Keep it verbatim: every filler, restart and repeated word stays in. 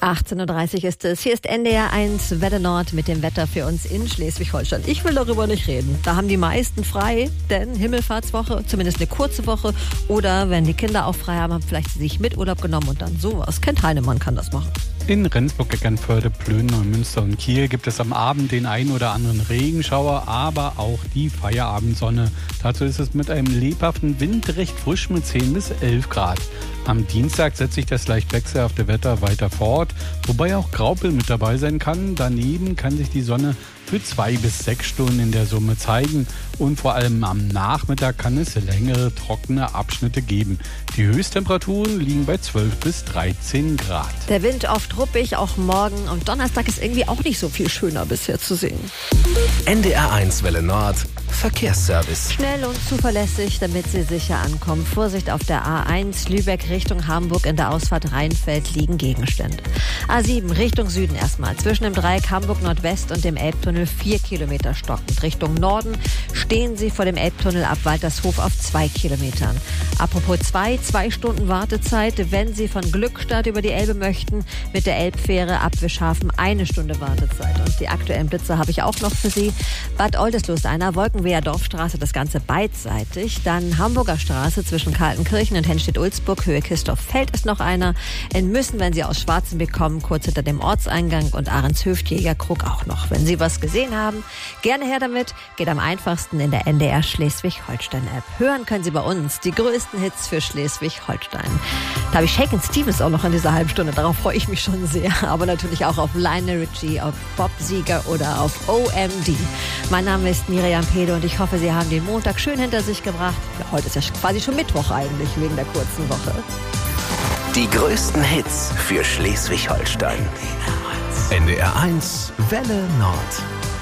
achtzehn Uhr dreißig ist es. Hier ist N D R eins Welle Nord mit dem Wetter für uns in Schleswig-Holstein. Ich will darüber nicht reden. Da haben die meisten frei, denn Himmelfahrtswoche, zumindest eine kurze Woche. Oder wenn die Kinder auch frei haben, haben vielleicht sie sich mit Urlaub genommen und dann sowas. Kent Heinemann kann das machen. In Rendsburg, Eckernförde, Plön, Neumünster und Kiel gibt es am Abend den ein oder anderen Regenschauer, aber auch die Feierabendsonne. Dazu ist es mit einem lebhaften Wind recht frisch mit zehn bis elf Grad. Am Dienstag setzt sich das leicht wechselhafte Wetter weiter fort, wobei auch Graupel mit dabei sein kann. Daneben kann sich die Sonne für zwei bis sechs Stunden in der Summe zeigen und vor allem am Nachmittag kann es längere trockene Abschnitte geben. Die Höchsttemperaturen liegen bei zwölf bis dreizehn Grad. Der Wind oft ruppig, auch morgen und Donnerstag ist irgendwie auch nicht so viel schöner bisher zu sehen. N D R eins Welle Nord Verkehrsservice. Schnell und zuverlässig, damit Sie sicher ankommen. Vorsicht auf der A eins Lübeck Richtung Hamburg, in der Ausfahrt Rheinfeld liegen Gegenstände. A sieben Richtung Süden erstmal. Zwischen dem Dreieck Hamburg Nordwest und dem Elbtunnel vier Kilometer stockend. Richtung Norden stehen Sie vor dem Elbtunnel ab Waltershof auf zwei Kilometern. Apropos zwei, zwei Stunden Wartezeit, wenn Sie von Glückstadt über die Elbe möchten, mit der Elbfähre ab Wischhafen eine Stunde Wartezeit. Und die aktuellen Blitze habe ich auch noch für Sie. Bad Oldesloe einer, Wolkenweher Dorfstraße, das Ganze beidseitig. Dann Hamburger Straße zwischen Kaltenkirchen und Hennstedt-Ulzburg, Höhe Christophfeld ist noch einer. In Müssen, wenn Sie aus Schwarzenbeck kommen, kurz hinter dem Ortseingang und Ahrens-Höft, Jägerkrug auch noch. Wenn Sie was gesehen haben, gerne her damit. Geht am einfachsten in der N D R Schleswig-Holstein-App. Hören können Sie bei uns die größten Hits für Schleswig-Holstein. Da habe ich Shakin' Stevens auch noch in dieser halben Stunde. Darauf freue ich mich schon sehr. Aber natürlich auch auf Lionel Richie, auf Bob Seger oder auf O M D. Mein Name ist Miriam Pede und ich hoffe, Sie haben den Montag schön hinter sich gebracht. Ja, heute ist ja quasi schon Mittwoch eigentlich, wegen der kurzen Woche. Die größten Hits für Schleswig-Holstein. N D R eins Welle Nord.